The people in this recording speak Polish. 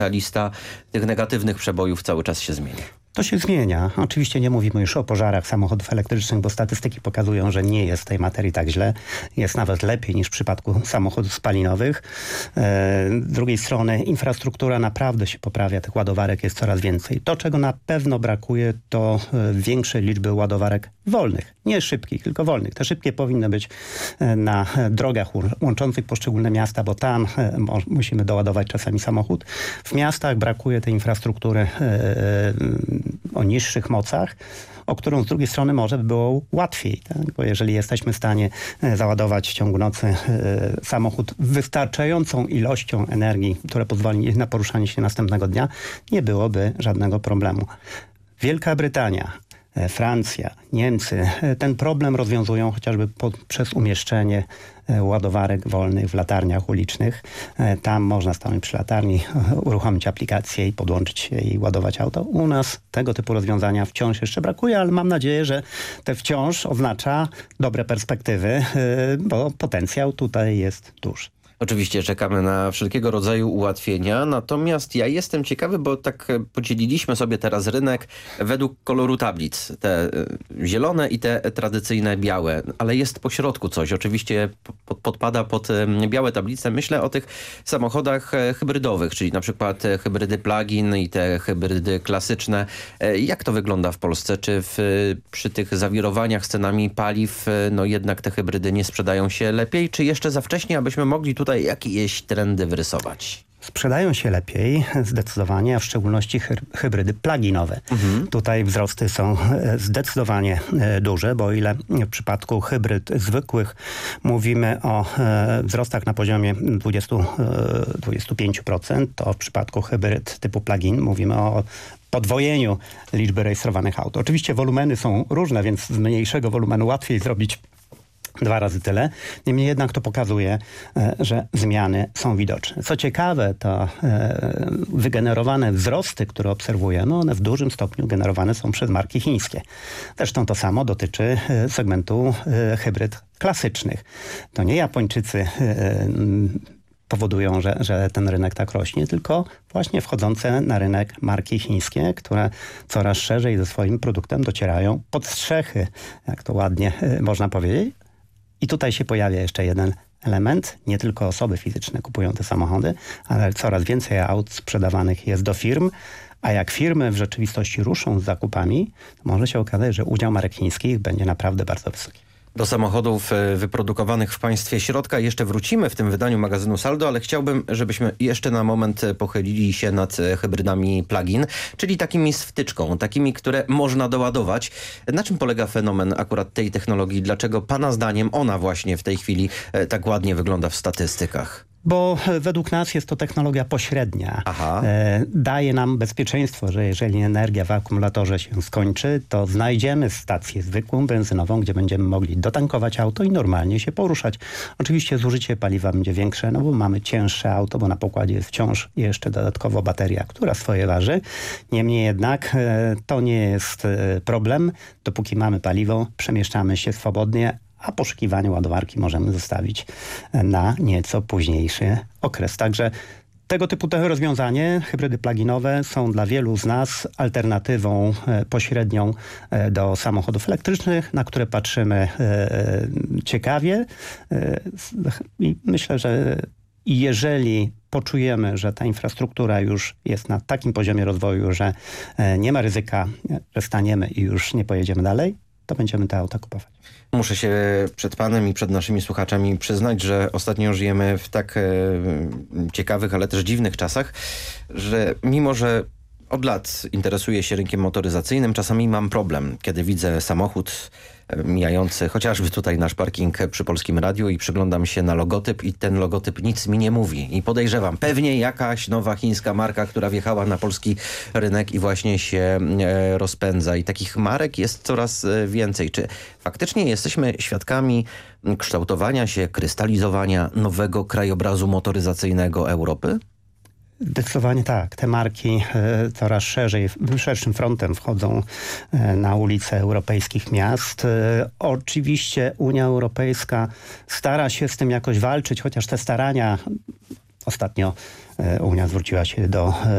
ta lista tych negatywnych przebojów cały czas się zmienia. To się zmienia. Oczywiście nie mówimy już o pożarach samochodów elektrycznych, bo statystyki pokazują, że nie jest w tej materii tak źle. Jest nawet lepiej niż w przypadku samochodów spalinowych. Z drugiej strony infrastruktura naprawdę się poprawia, tych ładowarek jest coraz więcej. To, czego na pewno brakuje, to większej liczby ładowarek wolnych. Nie szybkich, tylko wolnych. Te szybkie powinny być na drogach łączących poszczególne miasta, bo tam musimy doładować czasami samochód. W miastach brakuje tej infrastruktury o niższych mocach, o którą z drugiej strony może by było łatwiej. Tak? Bo jeżeli jesteśmy w stanie załadować w ciągu nocy samochód wystarczającą ilością energii, która pozwoli na poruszanie się następnego dnia, nie byłoby żadnego problemu. Wielka Brytania, Francja, Niemcy ten problem rozwiązują chociażby przez umieszczenie ładowarek wolnych w latarniach ulicznych. Tam można stanąć przy latarni, uruchomić aplikację i podłączyć się i ładować auto. U nas tego typu rozwiązania wciąż jeszcze brakuje, ale mam nadzieję, że te wciąż oznacza dobre perspektywy, bo potencjał tutaj jest duży. Oczywiście czekamy na wszelkiego rodzaju ułatwienia, natomiast ja jestem ciekawy, bo tak podzieliliśmy sobie teraz rynek według koloru tablic. Te zielone i te tradycyjne białe, ale jest pośrodku coś. Oczywiście podpada pod białe tablice. Myślę o tych samochodach hybrydowych, czyli na przykład hybrydy plug-in i te hybrydy klasyczne. Jak to wygląda w Polsce? Czy przy tych zawirowaniach z cenami paliw no jednak te hybrydy nie sprzedają się lepiej? Czy jeszcze za wcześnie, abyśmy mogli tutaj jakieś trendy wyrysować? Sprzedają się lepiej zdecydowanie, a w szczególności hybrydy plug-inowe. Tutaj wzrosty są zdecydowanie duże, bo o ile w przypadku hybryd zwykłych mówimy o wzrostach na poziomie 20-25%, to w przypadku hybryd typu plug-in mówimy o podwojeniu liczby rejestrowanych aut. Oczywiście wolumeny są różne, więc z mniejszego wolumenu łatwiej zrobić 2 razy tyle. Niemniej jednak to pokazuje, że zmiany są widoczne. Co ciekawe, to wygenerowane wzrosty, które obserwujemy, one w dużym stopniu generowane są przez marki chińskie. Zresztą to samo dotyczy segmentu hybryd klasycznych. To nie Japończycy powodują, że ten rynek tak rośnie, tylko właśnie wchodzące na rynek marki chińskie, które coraz szerzej ze swoim produktem docierają pod strzechy, jak to ładnie można powiedzieć. I tutaj się pojawia jeszcze jeden element. Nie tylko osoby fizyczne kupują te samochody, ale coraz więcej aut sprzedawanych jest do firm, a jak firmy w rzeczywistości ruszą z zakupami, to może się okazać, że udział marek chińskich będzie naprawdę bardzo wysoki. Do samochodów wyprodukowanych w państwie środka jeszcze wrócimy w tym wydaniu magazynu Saldo, ale chciałbym, żebyśmy jeszcze na moment pochylili się nad hybrydami plug-in, czyli takimi z wtyczką, takimi, które można doładować. Na czym polega fenomen akurat tej technologii? Dlaczego pana zdaniem ona właśnie w tej chwili tak ładnie wygląda w statystykach? Bo według nas jest to technologia pośrednia. Daje nam bezpieczeństwo, że jeżeli energia w akumulatorze się skończy, to znajdziemy stację zwykłą, benzynową, gdzie będziemy mogli dotankować auto i normalnie się poruszać. Oczywiście zużycie paliwa będzie większe, no bo mamy cięższe auto, bo na pokładzie jest wciąż jeszcze dodatkowo bateria, która swoje waży. Niemniej jednak to nie jest problem. Dopóki mamy paliwo, przemieszczamy się swobodnie, a poszukiwanie ładowarki możemy zostawić na nieco późniejszy okres. Także tego typu rozwiązanie, hybrydy plug-inowe, są dla wielu z nas alternatywą pośrednią do samochodów elektrycznych, na które patrzymy ciekawie. I myślę, że jeżeli poczujemy, że ta infrastruktura już jest na takim poziomie rozwoju, że nie ma ryzyka, że staniemy i już nie pojedziemy dalej, to będziemy te auta kupować. Muszę się przed panem i przed naszymi słuchaczami przyznać, że ostatnio żyjemy w tak ciekawych, ale też dziwnych czasach, że mimo, że od lat interesuję się rynkiem motoryzacyjnym, czasami mam problem, kiedy widzę samochód mijający chociażby tutaj nasz parking przy Polskim Radiu i przyglądam się na logotyp i ten logotyp nic mi nie mówi. I podejrzewam, pewnie jakaś nowa chińska marka, która wjechała na polski rynek i właśnie się rozpędza. I takich marek jest coraz więcej. Czy faktycznie jesteśmy świadkami kształtowania się, krystalizowania nowego krajobrazu motoryzacyjnego Europy? Zdecydowanie tak. Te marki coraz szerszym frontem wchodzą na ulice europejskich miast. Oczywiście Unia Europejska stara się z tym jakoś walczyć, chociaż te starania ostatnio Unia zwróciła się do